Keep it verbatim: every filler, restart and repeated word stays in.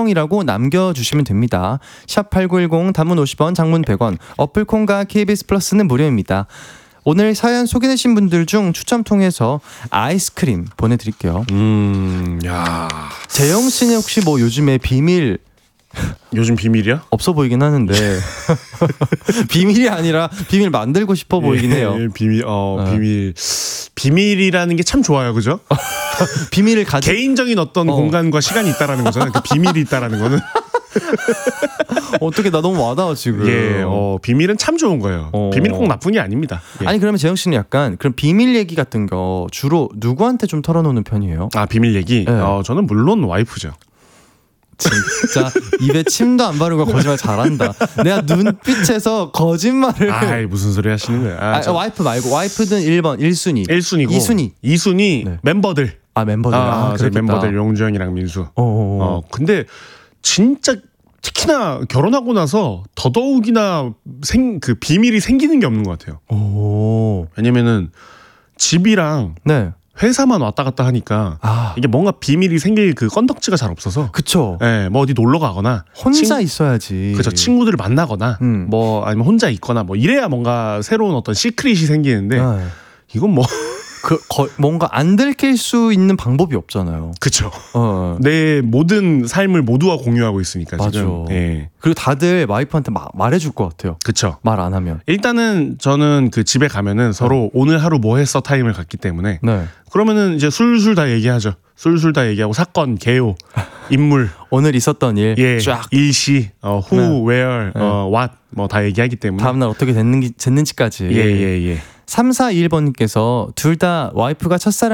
우정이라고 남겨주시면 됩니다. 샵팔구일공 단문 오십 원 장문 백 원 어플콘과 케이비에스 플러스는 무료입니다. 오늘 사연 소개되신 분들 중 추첨 통해서 아이스크림 보내드릴게요. 음, 야. 재영 씨는 혹시 뭐 요즘에 비밀 요즘 비밀이야? 없어 보이긴 하는데 비밀이 아니라 비밀 만들고 싶어 보이긴 해요. 예, 비밀, 어, 네. 비밀, 비밀이라는 게 참 좋아요, 그죠? 비밀을 가지 개인적인 어떤 어. 공간과 시간이 있다라는 거잖아요. 그 비밀이 있다라는 거는. 어떻게 나 너무 와닿아 지금. 예, 어, 비밀은 참 좋은 거예요. 어. 비밀은 꼭 나쁜이 아닙니다. 예. 아니 그러면 재영 씨는 약간 그런 비밀 얘기 같은 거 주로 누구한테 좀 털어놓는 편이에요? 아, 비밀 얘기? 네. 어, 저는 물론 와이프죠. 진짜 입에 침도 안 바르고 거짓말 잘한다. 내가 눈빛에서 거짓말을. 아이, 무슨 소리 하시는 거예요? 아, 아, 저... 와이프 말고 와이프는 일 번 일 순위. 일 순위고 이 순위. 이 순위 네. 멤버들. 아 멤버들. 아, 아, 저희 그렇겠다. 멤버들 용주형이랑 민수. 어어어. 어, 근데 진짜 특히나 결혼하고 나서 더더욱이나 생, 그 비밀이 생기는 게 없는 것 같아요. 오. 왜냐면은 집이랑 네. 회사만 왔다 갔다 하니까 아. 이게 뭔가 비밀이 생길 그 건덕지가 잘 없어서. 그쵸. 예, 뭐 어디 놀러 가거나 혼자 친, 있어야지. 그죠, 친구들을 만나거나 음. 뭐 아니면 혼자 있거나 뭐 이래야 뭔가 새로운 어떤 시크릿이 생기는데 네. 이건 뭐 그 거, 뭔가 안 들킬 수 있는 방법이 없잖아요. 그쵸. 어. 내 모든 삶을 모두와 공유하고 있으니까 맞아. 지금. 예. 그리고 다들 와이프한테 마, 말해줄 것 같아요. 그쵸. 말 안 하면. 일단은 저는 그 집에 가면은 서로 오늘 하루 뭐 했어 타임을 갖기 때문에 네. 그러면은 이제 술술 다 얘기하죠. 술술 다 얘기하고 사건, 개요, 인물, 오늘 있었던 일 예, 쫙. 일시, 어, who, 네. where, 네. 어, what 뭐 다 얘기하기 때문에 다음날 어떻게 됐는지, 됐는지까지. 예, 예, 예. 삼사이일 번님께서 둘 다 와이프가 첫사랑